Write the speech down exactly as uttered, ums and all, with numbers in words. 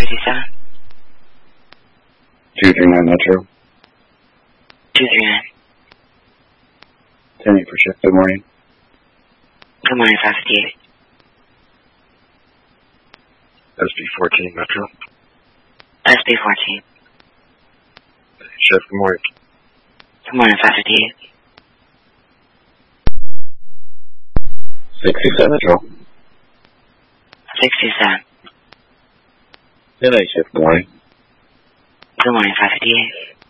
fifty-seven. two three nine Metro. two three nine. ten eight for shift. Good morning. Good morning, five fifty-eight. S B fourteen Metro. S B fourteen. Shift. Good morning. Good morning, five fifty-eight. sixty-seven Metro. sixty-seven. ten eight shift. Good morning. Good morning, five fifty-eight.